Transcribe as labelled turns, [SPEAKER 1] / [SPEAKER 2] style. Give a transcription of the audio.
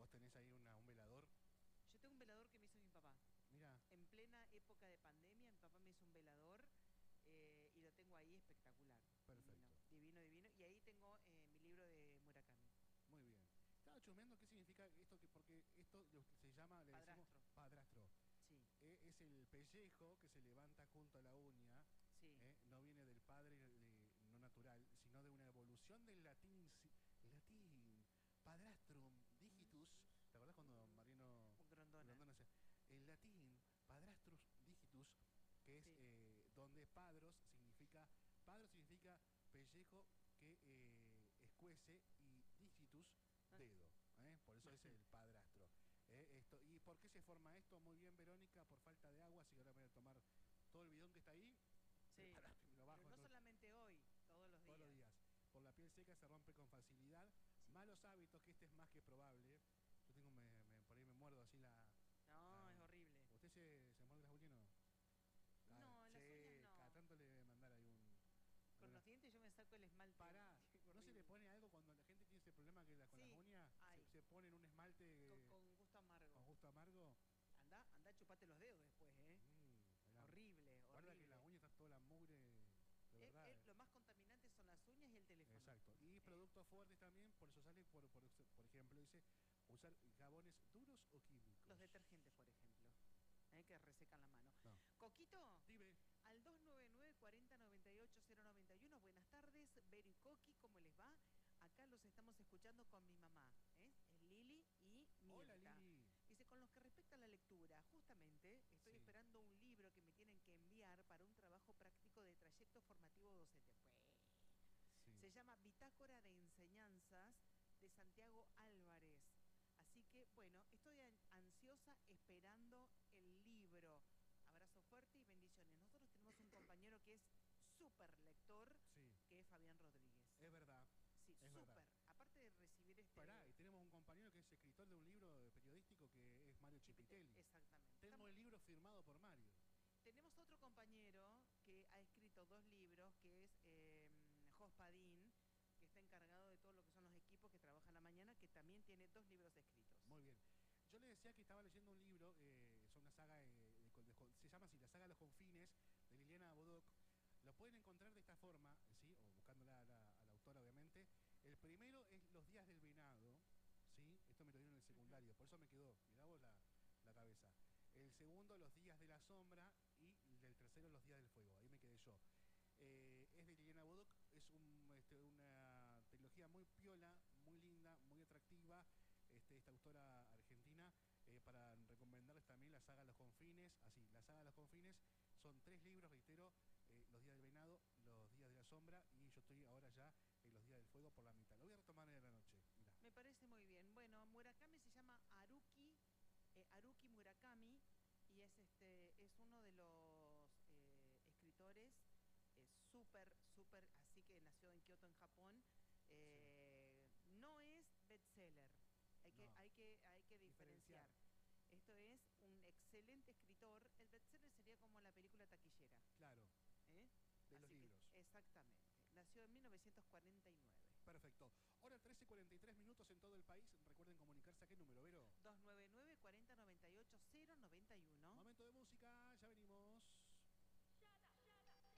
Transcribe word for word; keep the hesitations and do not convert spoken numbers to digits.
[SPEAKER 1] ¿Vos tenés ahí una, un velador?
[SPEAKER 2] Yo tengo un velador que me hizo mi papá.
[SPEAKER 1] Mira.
[SPEAKER 2] En plena época de pandemia, mi papá me hizo un velador eh, y lo tengo ahí espectacular.
[SPEAKER 1] Perfecto.
[SPEAKER 2] Divino, divino, divino. Y ahí tengo eh, mi libro de Murakami.
[SPEAKER 1] Muy bien. Estaba chusmeando qué significa esto, que porque esto se llama, le
[SPEAKER 2] Padrastro.
[SPEAKER 1] decimos padrastro.
[SPEAKER 2] Sí.
[SPEAKER 1] Eh, es el pellejo que se levanta junto a la uña.
[SPEAKER 2] Sí.
[SPEAKER 1] Eh, no viene del padre de, no natural, sino de una evolución del latín, el latín padrastrum digitus. ¿Te acordás cuando Mariano
[SPEAKER 2] Grondona?
[SPEAKER 1] Grondona decía? El latín padrastrum digitus, que es sí. eh, donde padros significa, padro significa pellejo que eh, escuece, y digitus, dedo. ¿eh? Por eso es el padrastro. ¿eh? Esto, ¿Y por qué se forma esto? Muy bien, Verónica, por falta de agua, así que ahora me voy a tomar todo el bidón que está ahí.
[SPEAKER 2] Sí,
[SPEAKER 1] lo bajo,
[SPEAKER 2] pero no
[SPEAKER 1] todo,
[SPEAKER 2] solamente hoy, todos los días.
[SPEAKER 1] Todos los días. Por la piel seca se rompe con facilidad. Sí. Malos hábitos, que este es más que probable. Yo tengo, me, me, por ahí me muerdo así la...
[SPEAKER 2] No,
[SPEAKER 1] la,
[SPEAKER 2] es horrible.
[SPEAKER 1] ¿Usted se, se muerde las uñas o no?
[SPEAKER 2] Ah, no,
[SPEAKER 1] sí,
[SPEAKER 2] las uñas no.
[SPEAKER 1] Cada tanto le debe mandar ahí un...
[SPEAKER 2] Con
[SPEAKER 1] una...
[SPEAKER 2] los dientes yo me saco el esmalte.
[SPEAKER 1] Pará, ¿no se le pone algo cuando la gente tiene ese problema que la, con sí, las uñas? Se, se ponen un esmalte...
[SPEAKER 2] Con, con gusto amargo.
[SPEAKER 1] ¿Con gusto amargo?
[SPEAKER 2] Anda, anda a chupate los dedos después, ¿eh? Mm, horrible,
[SPEAKER 1] Guarda
[SPEAKER 2] horrible.
[SPEAKER 1] que la uña está toda la mugre... De verdad,
[SPEAKER 2] eh, eh, lo más contaminante son las uñas y el teléfono.
[SPEAKER 1] Exacto. Y eh. productos fuertes también, por eso sale, por, por, por ejemplo, dice, usar jabones duros o químicos.
[SPEAKER 2] Los detergentes, por ejemplo, eh, que resecan la mano.
[SPEAKER 1] No.
[SPEAKER 2] Coquito,
[SPEAKER 1] dime.
[SPEAKER 2] Al dos nueve nueve, cuarenta, noventa y ocho, cero noventa y uno, buenas tardes, Vero y Coqui, ¿cómo les va? Acá los estamos escuchando con mi mamá, ¿eh? Es Lili y Mirta.
[SPEAKER 1] Hola, Lili.
[SPEAKER 2] Dice, con los que respecta a la lectura, justamente estoy sí. esperando un libro que me tienen que enviar para un trabajo práctico de trayecto formativo docente. Pues, sí. Se llama Bitácora de Enseñanzas de Santiago Álvarez. Así que, bueno, estoy ansiosa esperando el libro. Abrazo fuerte y bendiciones. Nosotros tenemos un compañero que es súper lector, sí. que es Fabián Rodríguez.
[SPEAKER 1] Es verdad.
[SPEAKER 2] Sí, súper. Aparte de recibir este...
[SPEAKER 1] Pará, y tenemos un compañero que es escritor de un libro periodístico que es Mario Chipitelli.
[SPEAKER 2] Exactamente.
[SPEAKER 1] Tengo Estamos... el libro firmado por Mario.
[SPEAKER 2] Tenemos otro compañero que ha escrito dos libros, que es eh, Jos Padín, que está encargado de todo lo que son los equipos que trabajan a la mañana, que también tiene dos libros escritos.
[SPEAKER 1] Muy bien. Yo le decía que estaba leyendo un libro, eh, es una saga, eh, de, de, de, se llama así, la saga Los Confines, de Liliana Bodoc. Lo pueden encontrar de esta forma, ¿sí? O buscándola a la, a la autora, obviamente. El primero es Los Días del Venado, ¿sí? Esto me lo dieron en el secundario, uh-huh. por eso me quedó, mirá vos la, la cabeza. El segundo, Los Días de la Sombra, y el tercero, Los Días del Fuego. Ahí me quedé yo. Eh, es de Liliana Bodoc, es un, este, una trilogía muy piola, muy linda, muy atractiva. Este, esta autora argentina, eh, para recomendarles también la saga Los Confines. Así, la saga Los Confines son tres libros, reitero, eh, Los Días del Venado, Los Días de la Sombra, y yo estoy ahora ya en Los Días del Fuego por la mitad. Lo voy a retomar en la noche. Mirá.
[SPEAKER 2] Me parece muy bien. Bueno, Murakami se llama Haruki, eh, Haruki Murakami, y es este es uno de los eh, escritores eh, súper, súper, así que nació en Kioto, en Japón. Eh, sí. No es bestseller. Hay que, no. hay que, hay que diferenciar. diferenciar. Esto es un excelente escritor. El bestseller sería como la película taquillera.
[SPEAKER 1] Claro.
[SPEAKER 2] ¿Eh?
[SPEAKER 1] De
[SPEAKER 2] Así
[SPEAKER 1] los libros.
[SPEAKER 2] Que, exactamente. Nació en mil novecientos cuarenta y nueve.
[SPEAKER 1] Perfecto. Hora trece cuarenta y tres minutos en todo el país. Recuerden comunicarse a qué número, Vero.
[SPEAKER 2] dos nueve nueve, cuarenta, noventa y ocho, cero noventa y uno.
[SPEAKER 1] Momento de música.